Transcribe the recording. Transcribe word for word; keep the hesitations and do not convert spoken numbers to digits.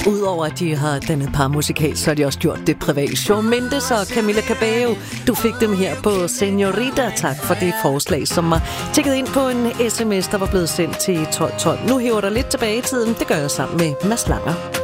Udover at de har dannet parmusikal, så har de også gjort det privat. Shawn Mendes og Camila Cabello, du fik dem her på Senorita. Tak for det forslag, som var tækket ind på en sms, der var blevet sendt til tolv tolv. Nu hiver der lidt tilbage i tiden. Det gør jeg sammen med Mads Langer.